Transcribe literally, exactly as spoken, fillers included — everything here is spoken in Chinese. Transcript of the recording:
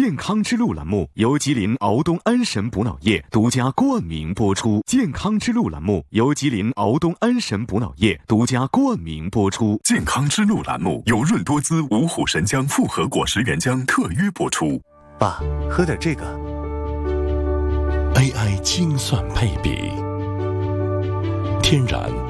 健康之路栏目由吉林敖东安神补脑液独家冠名播出。健康之路栏目由吉林敖东安神补脑液独家冠名播出。 健康之路栏目由润多滋五虎神姜复合果实原浆特约播出。 爸，喝点这个。 A I 精算配比，天然